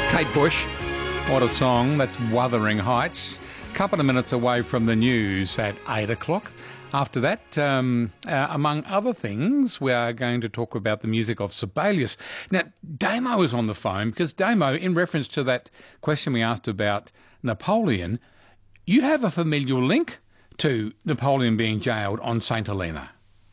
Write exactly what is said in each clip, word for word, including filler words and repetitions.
Kate Bush, what a song. That's Wuthering Heights. A couple of minutes away from the news at eight o'clock. After that, um, uh, among other things, we are going to talk about the music of Sibelius. Now, Damo is on the phone because Damo, in reference to that question we asked about Napoleon, you have a familial link to Napoleon being jailed on Saint Helena.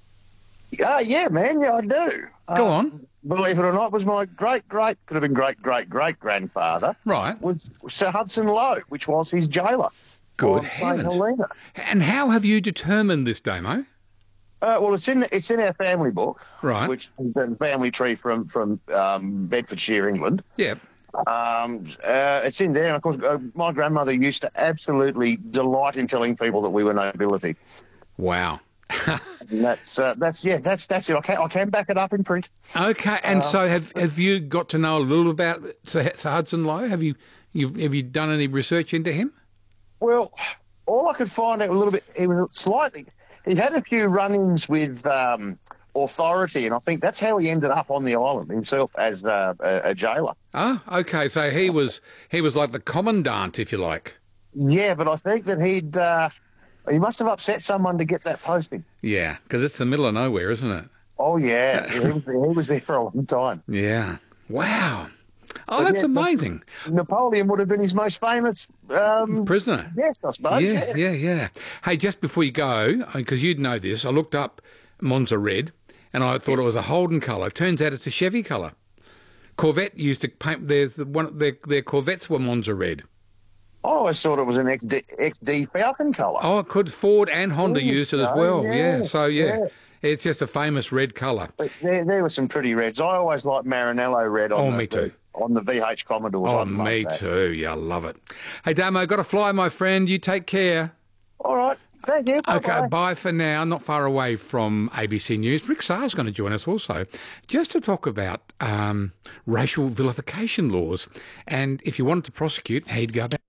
Uh, yeah, man, yeah, I do. Go uh, on. Believe it or not, was my great, great, could have been great, great, great grandfather. Right. Was Sir Hudson Lowe, which was his jailer. Good on heavens. Saint Helena. And how have you determined this, Damo? Uh, well, it's in it's in our family book, Right. which is a family tree from from um, Bedfordshire, England. Yep. Um, uh, it's in there, and of course, uh, my grandmother used to absolutely delight in telling people that we were nobility. Wow. And that's uh, that's yeah, that's that's it. I can I can back it up in print. Okay, and uh, so have have you got to know a little about Sir Hudson Lowe? Have you you have you done any research into him? Well, all I could find out a little bit, he was slightly, he had a few run-ins with um, authority, and I think that's how he ended up on the island himself as uh, a, a jailer. Ah, okay, so he was he was like the commandant, if you like. Yeah, but I think that he'd uh, he must have upset someone to get that posting. Yeah, because it's the middle of nowhere, isn't it? Oh yeah, he, was, he was there for a long time. Yeah. Wow. Oh, But that's yeah, amazing. Napoleon would have been his most famous um, prisoner. Yes, I suppose. Yeah, yeah, yeah. Hey, just before you go, because you'd know this, I looked up Monza Red, and I thought it was a Holden colour. Turns out it's a Chevy colour. Corvette used to paint. There's the one. Their, their Corvettes were Monza Red. Oh, I thought it was an X D, X D Falcon colour. Oh, it could. Ford and Honda Ooh, used it as so, well. yeah, Yeah. So yeah. yeah. It's just a famous red colour. But there, there were some pretty reds. I always liked Maranello red on, Oh, the, me too. the, on the V H Commodores. Oh, I love me that. too. Yeah, I love it. Hey, Damo, got to fly, my friend. You take care. All right. Thank you. Bye-bye. Okay, bye for now. Not far away from A B C News. Rick Saar's going to join us also, just to talk about um, racial vilification laws. And if you wanted to prosecute, how you'd go about.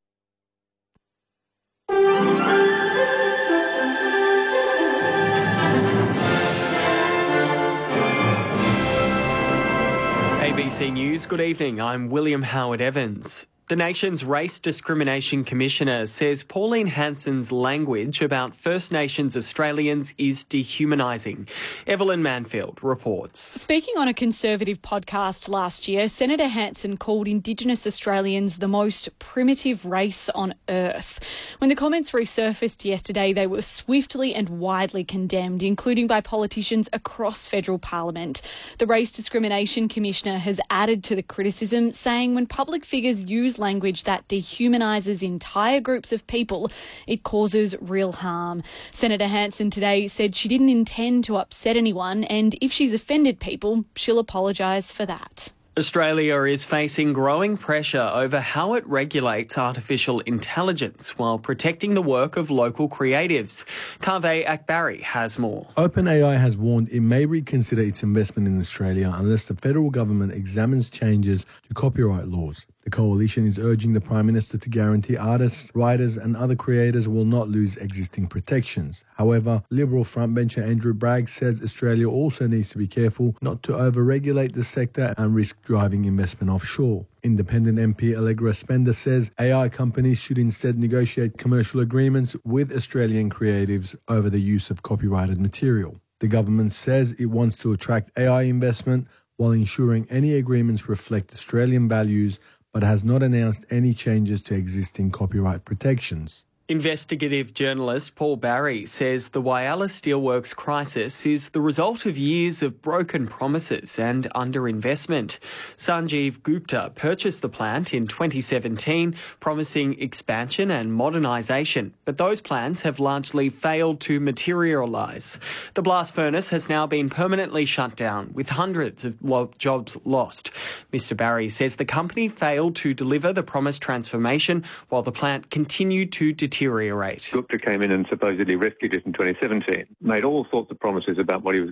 A B C News, good evening. I'm William Howard Evans. The nation's Race Discrimination Commissioner says Pauline Hanson's language about First Nations Australians is dehumanising. Evelyn Manfield reports. Speaking on a Conservative podcast last year, Senator Hanson called Indigenous Australians the most primitive race on earth. When the comments resurfaced yesterday, they were swiftly and widely condemned, including by politicians across federal parliament. The Race Discrimination Commissioner has added to the criticism, saying when public figures use language that dehumanises entire groups of people, it causes real harm. Senator Hanson today said she didn't intend to upset anyone, and if she's offended people, she'll apologise for that. Australia is facing growing pressure over how it regulates artificial intelligence while protecting the work of local creatives. Kaveh Akbari has more. OpenAI has warned it may reconsider its investment in Australia unless the federal government examines changes to copyright laws. The coalition is urging the Prime Minister to guarantee artists, writers and other creators will not lose existing protections. However, Liberal frontbencher Andrew Bragg says Australia also needs to be careful not to over-regulate the sector and risk driving investment offshore. Independent M P Allegra Spender says A I companies should instead negotiate commercial agreements with Australian creatives over the use of copyrighted material. The government says it wants to attract A I investment while ensuring any agreements reflect Australian values, but has not announced any changes to existing copyright protections. Investigative journalist Paul Barry says the Whyalla Steelworks crisis is the result of years of broken promises and underinvestment. Sanjeev Gupta purchased the plant in twenty seventeen, promising expansion and modernisation, but those plans have largely failed to materialise. The blast furnace has now been permanently shut down, with hundreds of lo- jobs lost. Mister Barry says the company failed to deliver the promised transformation while the plant continued to deteriorate. Deteriorate. Gupta came in and supposedly rescued it in twenty seventeen, made all sorts of promises about what he was